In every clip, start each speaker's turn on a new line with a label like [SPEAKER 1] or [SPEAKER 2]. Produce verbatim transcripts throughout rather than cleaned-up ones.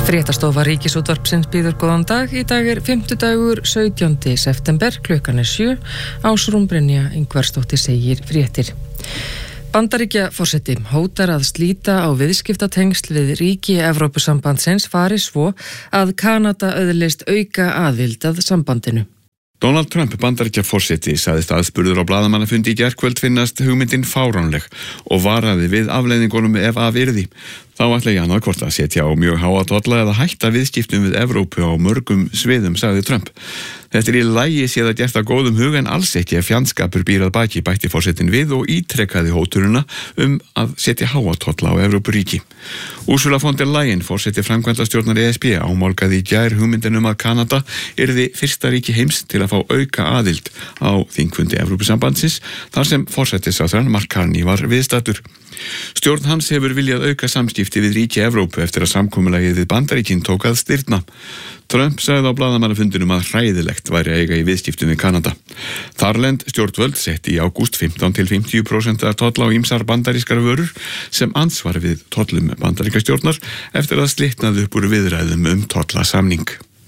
[SPEAKER 1] Fréttastofa Ríkisútvarpsins býður góðan dag. Í dag er fimmtudagur sautjándi september, klukkan er sjö. Ásrún Brynja Ingvarsdóttir segir fréttir. Bandaríkjaforseti hótar að slíta á viðskiptatengsl við ríki Evrópusambandsins fari svo að Kanada öðlist auka aðild að sambandinu.
[SPEAKER 2] Donald Trump, Bandaríkjaforseti, sagðist aðspurður á blaðamannafundi í gærkvöld finnast hugmyndin fáránleg og varaði við afleiðingunum ef af yrði. Þá ætla ég annað hvort að setja á mjög háa tolla eða hætta viðskiptum við Evrópu á mörgum sviðum, sagði Trump. Þetta er í lagi séð að gert að góðum hug en alls ekki ef fjandskapur býr að baki, bætti forsetin við og ítrekkaði hótununa um að setja háa tolla á Evrópuríki. Ursula von der Leyen, forseti framkvæmdastjórnar E S B, ámálgaði í gær hugmyndin um að Kanada yrði fyrsta ríki heims til að fá auka aðild á þingfundi Evrópusambandsins, þar sem forsætisráðherrann Mark Carney var viðstaddur. Stjórn hans hefur viljað auka samskipti við ríki Evrópu eftir að samkomulagið við Bandaríkin tók að stirna. Trump sagði á blaðamannafundinum að hræðilegt væri að eiga í viðskiptum við Kanada. Þarlend stjórnvöld setti í ágúst fimmtán til fimmtíu prósent tolla á ýmsar bandarískar vörur sem ansvar við tollum bandaríkjastjórnar eftir að slitnaði upp úr viðræðum um tollasamning.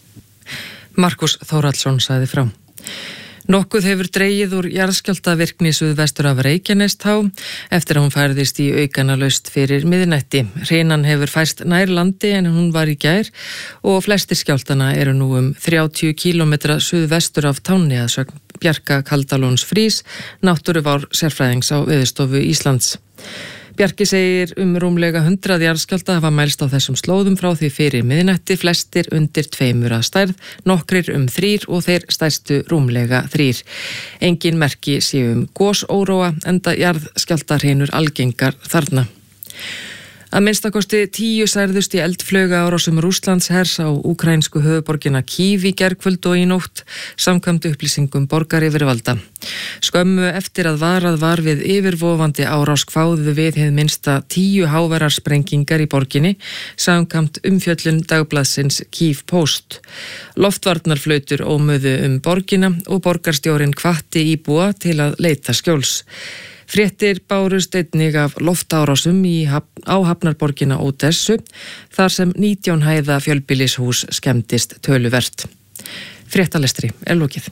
[SPEAKER 1] Markus Þórhallsson sagði frá. Nokkuð hefur dregið úr jarðskjálftavirkni suðvestur af Reykjanestá eftir að hún færðist í aukana laust fyrir miðnætti. Hrinan hefur færst nær landi en hún var í gær og flestir skjálftana eru nú um þrjátíu kílómetra suðvestur af Tánni að sögn Bjarka Kaldalóns Frís, náttúruvár sérfræðings á Veðurstofu Íslands. Bjarki segir um rúmlega hundrað jarðskjálfta hafa mælst á þessum slóðum frá því fyrir miðnætti, flestir undir tveimur að stærð, nokkrir um þrír og þeir stærstu rúmlega þrír. Engin merki séu um gosóróa enda jarðskjálftahrinur algengar þarna. Að minnstakosti tíu særðust í eldflauga árásum Rússlands hers á úkraínsku höfuðborgina Kív í gærkvöld og í nótt, samkvæmt upplýsingum borgaryfirvalda. Skömmu eftir að varað var við yfirvofandi árás kváðu við hið minnsta tíu háværar sprengingar í borginni, samkvæmt umfjöllun dagblaðsins Kyiv Post. Loftvarnarflautur ómuðu um borgina og borgarstjórinn hvatti íbúa til að leita skjóls. Fréttir bárust einnig af loftárásum í haf, á hafnarborgina Ódessu, þar sem nítján hæða fjölbýlishús skemmdist töluvert. Fréttalestri er lokið.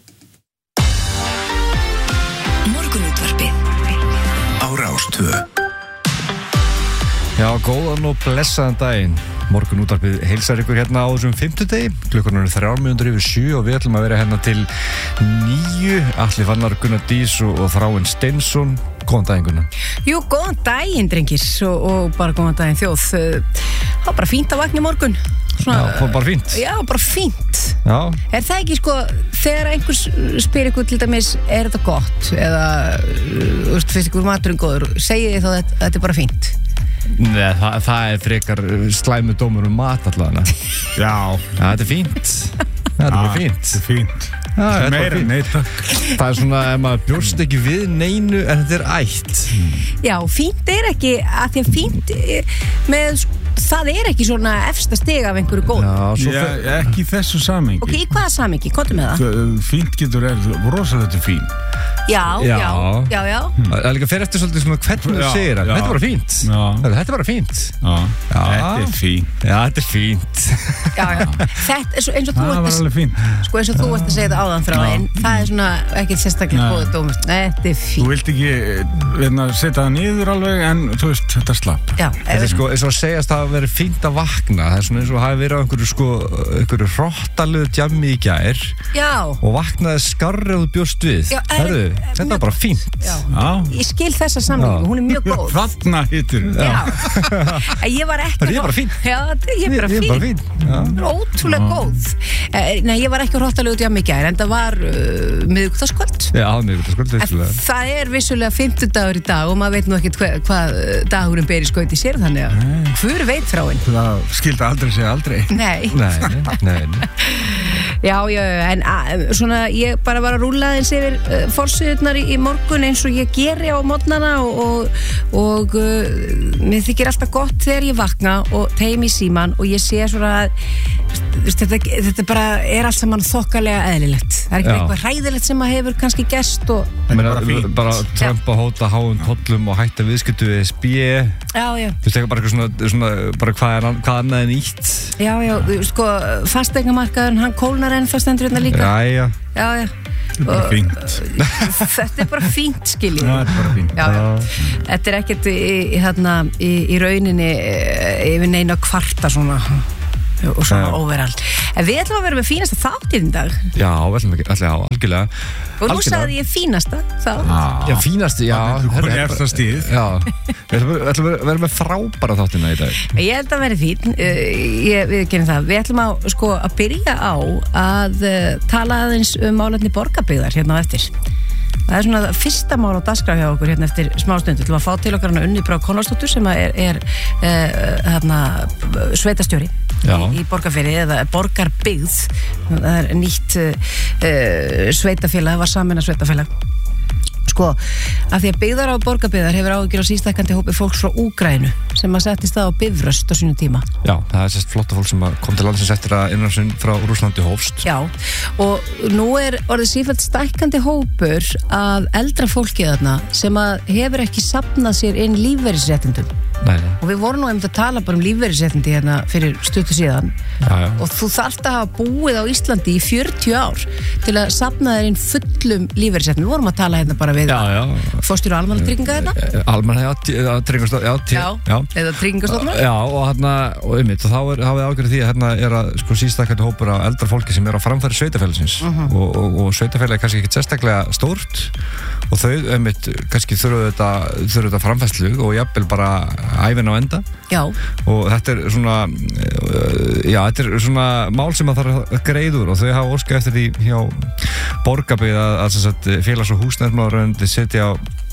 [SPEAKER 3] Morgunútvarpið á Rás tvö.
[SPEAKER 4] Já, góðan og blessaðan daginn. Morgunútvarpið heilsar ykkur hérna á þessum fimmtudegi. Klukkan er þrjár mínútur yfir sjö og við ætlum að vera hérna til níu. Atli Fannar, Gunnar Dís og, og Þráinn Steinsson. Góðan daginn, Gunnar.
[SPEAKER 5] Jú, góðan daginn, drengir, og, og bara góðan daginn, þjóð. Það var bara fínt að vakna í morgun. Svona,
[SPEAKER 4] já, það var bara fínt.
[SPEAKER 5] Já, bara fínt.
[SPEAKER 4] Já.
[SPEAKER 5] Er það ekki, sko, þegar einhvers spyr ykkur til dæmis, er þetta gott? Eða, þú veist, finnst ykkur maturinn góður? Segið þið þá að þetta er bara fínt?
[SPEAKER 4] Nei, það, það er frekar slæmu dómur um mat allavega. Já. Já, þetta er fínt. Þetta er bara fínt.
[SPEAKER 6] Þetta er fínt.
[SPEAKER 4] Já, þetta er
[SPEAKER 6] meira
[SPEAKER 4] fínt.
[SPEAKER 6] Nei, takk.
[SPEAKER 4] Það er svona, ef maður bjóst ekki við neinu en þetta er ætt.
[SPEAKER 5] Já, fínt er ekki, að því að fínt með, það er ekki svona efsta stig af einhverju góð.
[SPEAKER 4] Já, svo
[SPEAKER 6] Já,
[SPEAKER 4] fer-
[SPEAKER 6] ekki í þessu samhengi.
[SPEAKER 5] Ok, í hvaða samhengi? Komdu með það.
[SPEAKER 6] Fínt getur er rosalega fín.
[SPEAKER 5] Já, já,
[SPEAKER 4] Já.
[SPEAKER 5] já, já.
[SPEAKER 4] Það er líka fyrir eftir svolítið svona hvernig þú
[SPEAKER 6] Já,
[SPEAKER 4] segir það.
[SPEAKER 6] já.
[SPEAKER 4] Þetta er bara fínt.
[SPEAKER 6] Já.
[SPEAKER 4] Þetta er bara fínt.
[SPEAKER 6] Já,
[SPEAKER 4] Já.
[SPEAKER 6] þetta er fín.
[SPEAKER 4] Já, þetta er fínt.
[SPEAKER 5] Já, já. Þetta er svo eins og þú
[SPEAKER 6] Það
[SPEAKER 5] ert
[SPEAKER 6] var
[SPEAKER 5] að,
[SPEAKER 6] alveg fín.
[SPEAKER 5] sko eins og þú ert að segja þetta áðan frá einn, það er svona ekki sérstaklega
[SPEAKER 6] Nei.
[SPEAKER 5] góður dómur. Nei, þetta er
[SPEAKER 6] Þú
[SPEAKER 5] fínt.
[SPEAKER 6] vilt ekki veitna, setja það niður alveg en þú veist, þetta er slapp.
[SPEAKER 5] Já,
[SPEAKER 4] Þetta er sko eins og að segjast að það verið fínt að vakna. Það er svona eins og að hafi verið á einhverju sko einhverju hrottalegu djammi í gær
[SPEAKER 5] já,
[SPEAKER 4] og vaknaði skarri og þú bjóst við.
[SPEAKER 5] Já, er-
[SPEAKER 4] Herðu,
[SPEAKER 5] er-
[SPEAKER 4] þetta var bara fínt.
[SPEAKER 5] já.
[SPEAKER 6] Já.
[SPEAKER 5] Ég skil þessa samlingu,
[SPEAKER 4] Já.
[SPEAKER 5] hún er mjög góð.
[SPEAKER 6] Þarna hittir.
[SPEAKER 5] Já. En ég var ekki
[SPEAKER 4] Það er bara fínt.
[SPEAKER 5] Já, þetta- ég er bara
[SPEAKER 4] Ég er bara
[SPEAKER 5] fín.
[SPEAKER 4] fín. Já.
[SPEAKER 5] Hún er ótrúlega góð. Eh, Nei, ég var ekki á hrottalegu djammi í gær, en það var uh, miðvikudagskvöld.
[SPEAKER 4] Já, mér veit það sko
[SPEAKER 5] En
[SPEAKER 4] þetta.
[SPEAKER 5] það er vissulega fimmtudagur í dag og maður veit nú ekkert hvað hva dagurinn ber í skaut í sér, þannig að hver veit þráinn?
[SPEAKER 6] Það skildi aldrei segja aldrei.
[SPEAKER 5] Nei.
[SPEAKER 4] Nei, nei, nei, nei.
[SPEAKER 5] Já, já, já, en að, svona ég bara var að rúlla eins yfir uh, forsíðurnar í, í morgun eins og ég geri á morgnana og, og, og uh, mér þykir alltaf gott þegar ég vakna og teim í síman og ég sé svona að veist, þetta, þetta bara er allt saman þokkalega eðlilegt. Það er ekki eitthvað hræðilegt sem að hefur kannski gerst og...
[SPEAKER 4] Meina, bara fínt. Bara Trump að hóta háum tollum og hætta viðskiptu við E S B.
[SPEAKER 5] Já, já.
[SPEAKER 4] Þú veist ekki bara eitthvað svona, svona bara hvað er hvað annað en ítt.
[SPEAKER 5] Já, já, sko, fasteignamarkaðurinn, hann kólnar enn það stendur hérna líka.
[SPEAKER 4] Já, já.
[SPEAKER 5] Já, já.
[SPEAKER 6] Þetta er bara fínt.
[SPEAKER 5] Þetta er bara fínt, skiljið.
[SPEAKER 6] Já, þetta er bara fínt.
[SPEAKER 5] Já, já. Þetta er ekkert í, hérna, í, í rauninni yfir neina kvarta svona og svona ja. Overall. En við ætlum að vera með fínasta þáttinn í dag.
[SPEAKER 4] Já, við ætlum ekki, alltaf, já, algjörlega.
[SPEAKER 5] Og nú sagði ég fínasta þátt.
[SPEAKER 4] Ah. Já, fínasti, já.
[SPEAKER 6] Þú er eftir stíð.
[SPEAKER 4] Já, við ætlum að vera með frábæra þáttina í dag.
[SPEAKER 5] Ég held að vera fín. Ég, við gerum það. Við ætlum að, sko, að byrja á að tala aðeins um málefni Borgarbyggðar hérna á eftir. Það er svona fyrsta mál á dagskrá hjá okkur hérna eftir smá stund. Við ætlum að fá til okkar hana Unni Brá Konráðsdóttur sem er, er uh, hérna, sveitastjóri Já. í Borgarfirði eða Borgarbyggð. Það er nýtt uh, sveitafélag, það var sameinað sveitafélag. Sko, af því að byggðar á Borgarbyggðar hefur áhyggjur á sístækkandi hópi fólks frá Úkraínu sem að settist það á Bifröst á sínum tíma.
[SPEAKER 4] Já, það er sérst flotta fólk sem kom til landsins eftir að innrásin frá Rússlandi hófst.
[SPEAKER 5] Já, og nú er orðið sífellt stækkandi hópur af eldra fólki þarna sem að hefur ekki safnað sér inn lífeyrisréttindum.
[SPEAKER 4] Nei, nei.
[SPEAKER 5] Og við vorum nú einmitt að tala bara um lífeyrisréttindi hérna fyrir stuttu síðan.
[SPEAKER 4] Já, já.
[SPEAKER 5] Og þú þarft að hafa búið á Íslandi í fjörutíu ár til að safna þér inn fullum lífeyrisréttindum. Við vorum að tala hérna bara við fórstjóru almannatrygginga hérna.
[SPEAKER 4] Almanna, já, tryggingastofnun, já,
[SPEAKER 5] já,
[SPEAKER 4] já.
[SPEAKER 5] Eða tryggingastofnun.
[SPEAKER 4] Já, og hérna, og einmitt, og þá er, hafið ágjörð því að hérna er að sko sístækkandi hópur af eldra fólki sem er á framfæri sveitafélagsins uh-huh. og, og, og sveitafélagi er kannski ekki sérstaklega stórt og þau, einmitt, kannski þurfa þetta, þurfa þetta framfærslu og jafnvel bara ævin á enda.
[SPEAKER 5] Já.
[SPEAKER 4] Og þetta er svona, já, þetta er svona mál sem að þarf að greiður og þau hafa óskað eftir því hjá Borgarbyggð að, að félags- og húsnæðismálaráðuneytið setja á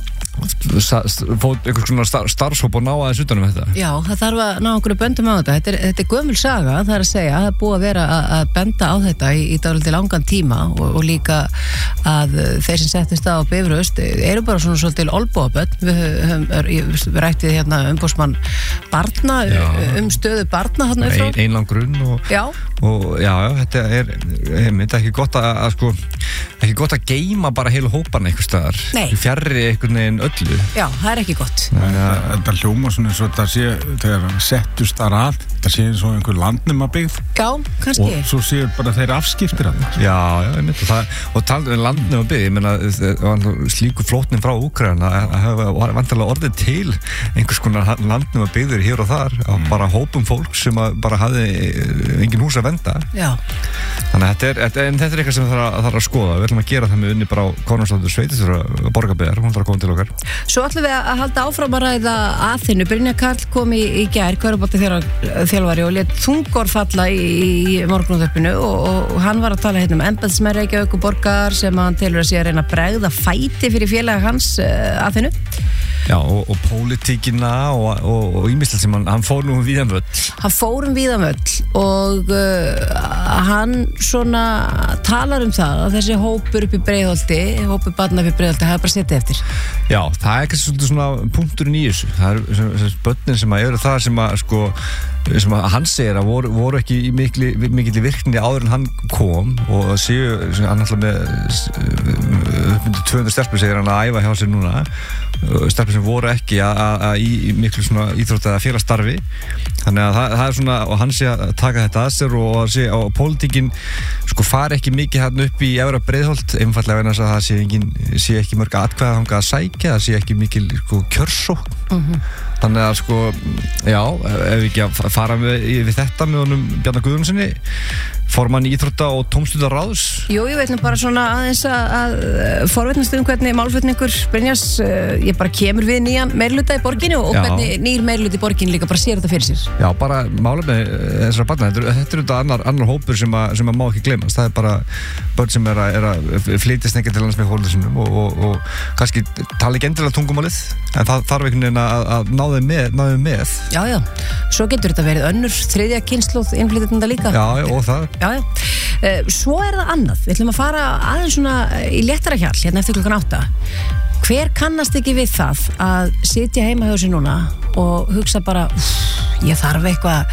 [SPEAKER 4] fót einhvers svona star, starfshóp og ná aðeins utanum þetta.
[SPEAKER 5] Já, það þarf að ná einhverju böndum á þetta. Þetta er, þetta er gömul saga, það er að segja að það er búið að vera að, að benda á þetta í, í dálítið langan tíma og, og líka að þeir sem settist á Bifröst eru bara svona svolítið olbúabönd. Við höfum rætt við hérna umbóðsmann barna, já. um stöðu barna þarna
[SPEAKER 4] Ein, einlang grunn og
[SPEAKER 5] já.
[SPEAKER 4] og já, já, þetta er þetta er ekki gott að, að sko ekki gott að geyma bara heilu hóparna einhvers staðar. Fjarri einhvern veginn öllu.
[SPEAKER 5] Já, það er ekki gott.
[SPEAKER 6] Þetta hljóma svona eins og þetta sé þegar settust þar að þetta sé eins og einhver landnemabyggð.
[SPEAKER 5] Já, kannski.
[SPEAKER 6] Og svo sé bara þeir afskiptir að
[SPEAKER 4] Já, já, ég myndi það og talað um landnemabyggð, ég meina slíku flótnin frá Úkraínu að hafa vantarlega orðið til einhvers konar landnemabyggðir hér og þar mm. bara hópum fólk sem bara hafði engin hús að venda.
[SPEAKER 5] Já.
[SPEAKER 4] Þannig að þetta er, en þetta er eitthvað sem þarf að, þarf að skoða. Við ætlum að gera það með Unni Brá Konráðsdóttur Sveitisstjóra Borgarbyggðar, hún þarf að koma til okkar.
[SPEAKER 5] Svo ætlum við að halda áfram að ræða Aþenu. Brynjar Karl kom í, í gær, körfuboltaþjálfari og lét þungorð falla í, í morgunútvarpinu og, og hann var að tala hérna um embættismenn Reykjavíkurborgar sem hann telur að sé að reyna að bregða fæti fyrir félaga hans uh, Aþenu.
[SPEAKER 4] Já, og, og pólitíkina og ímislegt sem hann, hann fór nú um víðan völl.
[SPEAKER 5] Hann fór um víðan völl og uh, hann svona talar um það að þessi hópur upp í Breiðholti, hópur barna upp í Breiðholti, hafa bara setið eftir.
[SPEAKER 4] Já, það er kannski svona, svona punkturinn í þessu. Það er börnin sem að eru það sem að sko sem að hann segir að voru, voru ekki í mikli, mikli virkni áður en hann kom og séu, hann alltaf með uppmyndið tvö hundruð stelpur segir hann að æfa hjá sér núna stelpur sem voru ekki að í miklu svona íþrótt eða félagsstarfi þannig að það, það er svona og hann sé að taka þetta að sér og sé á pólitíkin sko fari ekki mikið hann upp í Efra Breiðholt einfallega vegna þess að það sé, engin, sé ekki mörg atkvæða þangað að sækja, það sé ekki mikil sko, kjörsókn mm-hmm. Þannig að sko, já, ef við ekki að fara við, við þetta með honum Bjarna Guðmundssyni, formann íþrótta og tómstundaráðs.
[SPEAKER 5] Jú, ég veit nú bara svona aðeins að, að forvitnast um hvernig málflutningur Brynjars, ég bara kemur við nýjan meirhluta í borginni og já. Hvernig nýr meirhluti í borginni líka bara sér þetta fyrir sér.
[SPEAKER 4] Já, bara málefni þessara barna, þetta er þetta annar, annar hópur sem að, sem að má ekki gleymast. Það er bara börn sem er að, er að flytjast ekki til lands með fóreldrarnum og, og, og kannski tala ekki endilega tungumálið, en það þarf einhvern veginn að, að ná þeim með, ná þeim með.
[SPEAKER 5] Já, já, svo getur þetta verið önnur þriðja kynslóð innflytjenda líka.
[SPEAKER 4] Já, já, og það.
[SPEAKER 5] Já, já. Svo er það annað. Við ætlum að fara aðeins svona í léttara hjall hérna eftir klukkan átta. Hver kannast ekki við það að sitja heima hjá sér núna og hugsa bara, ég þarf eitthvað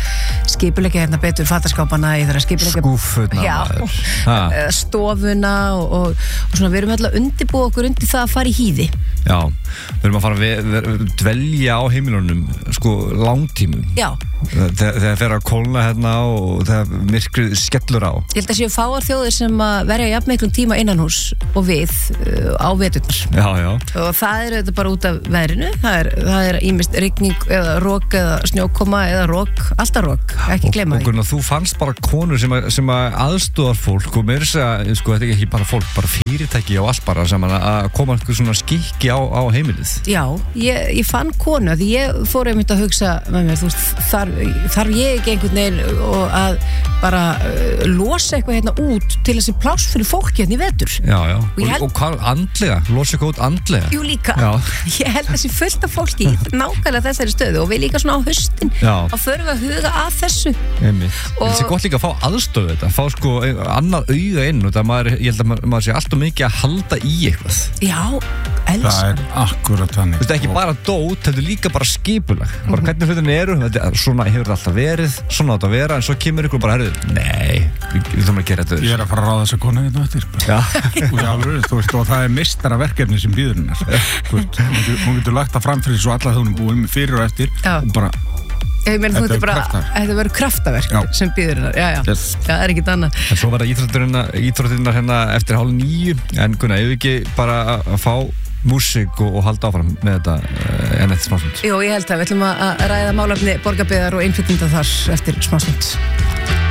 [SPEAKER 5] skipuleggja hérna betur fataskápana, ég þarf að skipuleggja
[SPEAKER 4] Skúffuna,
[SPEAKER 5] Já,
[SPEAKER 4] maður. Ha.
[SPEAKER 5] stofuna og, og, og svona við erum alltaf undirbúið okkur undir það að fara í hýði.
[SPEAKER 4] Já, við erum að fara að ve- ve- dvelja á heimilunum sko langtímum.
[SPEAKER 5] Já.
[SPEAKER 4] Þegar þegar fer að kólna hérna og þegar myrkrið skellur á.
[SPEAKER 5] Ég held að séu fáar þjóðir sem að verja jafn miklum tíma innanhús og við uh, á veturnar.
[SPEAKER 4] Já, já.
[SPEAKER 5] Og það er auðvitað bara út af veðrinu, það er, það er ímist rigning eða rók eða snjókoma eða rók, alltaf rók, ekki gleyma
[SPEAKER 4] Og,
[SPEAKER 5] því.
[SPEAKER 4] og þú fannst bara konur sem, að, sem að aðstúðar fólk og mér er að, sko, þetta er ekki bara fólk, bara fyrirtæki og allt bara saman að koma einhver svona skikki á, á heimilið.
[SPEAKER 5] Já, ég, ég fann konu, því ég fór einmitt að hugsa með mér, þú veist, þarf, þarf ég ekki einhvern veginn og að bara uh, losa eitthvað hérna út til þessi pláss fyrir fólki hérna í vetur.
[SPEAKER 4] Já, já.
[SPEAKER 5] Og ég
[SPEAKER 4] Og,
[SPEAKER 5] held-
[SPEAKER 4] og hvað andlega? Losa eitthvað út andlega?
[SPEAKER 5] Jú líka,
[SPEAKER 4] Já.
[SPEAKER 5] ég held að þessi fullt af fólki í nákvæmlega þessari stöðu og við líka svona á haustin
[SPEAKER 4] Já.
[SPEAKER 5] og förum við að huga að þessu.
[SPEAKER 4] Einmitt.
[SPEAKER 5] Og-
[SPEAKER 4] Það sé gott líka að fá aðstöðu þetta, fá sko annað auga inn og það maður, ég held að maður, maður sé alltaf mikið að halda í eitthvað.
[SPEAKER 5] Já,
[SPEAKER 6] Það
[SPEAKER 5] elsku.
[SPEAKER 6] er akkurat þannig.
[SPEAKER 4] Þú veist, ekki bara dót, þetta er líka bara skipulag. Bara hvernig hlutin eru, þetta er, svona hefur þetta alltaf verið, svona á þetta að vera, en svo kemur ykkur bara, herrið, nei, við, við þurfum að gera þetta.
[SPEAKER 6] Ég er að fara að ráða þessa konu þetta eftir.
[SPEAKER 4] Já.
[SPEAKER 6] Og, alveg, þú veist, og það er mistara verkefni sem býður hennar. Þú veist, hún getur, hún getur lagt það fram fyrir svo alla þjónum búin fyrir og eftir
[SPEAKER 5] Já.
[SPEAKER 6] og bara,
[SPEAKER 5] Ég meina, þú
[SPEAKER 6] Þetta
[SPEAKER 5] veit
[SPEAKER 6] er
[SPEAKER 5] bara,
[SPEAKER 6] kraftaverk.
[SPEAKER 5] þetta verður kraftaverk
[SPEAKER 6] Já.
[SPEAKER 5] sem býður hennar, já, já,
[SPEAKER 6] Yes.
[SPEAKER 5] það er ekkit annað.
[SPEAKER 4] En svo verða íþrótturinnar, íþrótturinnar hérna eftir hálf níu, en Gunnar, ef við ekki bara að að fá músík og, og halda áfram með þetta uh, en eftir smásund.
[SPEAKER 5] Jú, ég held að við ætlum að að ræða málefni borgarbyggðar og innflytjenda þar eftir smásund.